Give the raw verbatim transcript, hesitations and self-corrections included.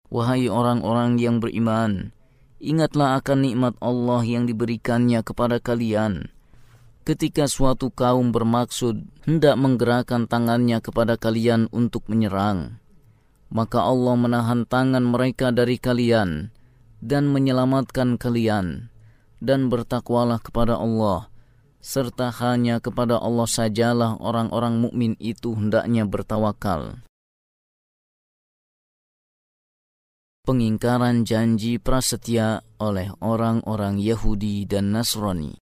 Wahai orang-orang yang beriman, ingatlah akan nikmat Allah yang diberikannya kepada kalian. Ketika suatu kaum bermaksud hendak menggerakkan tangannya kepada kalian untuk menyerang, maka Allah menahan tangan mereka dari kalian dan menyelamatkan kalian. Dan bertakwalah kepada Allah, serta hanya kepada Allah sajalah orang-orang mukmin itu hendaknya bertawakal. Pengingkaran janji prasetya oleh orang-orang Yahudi dan Nasrani.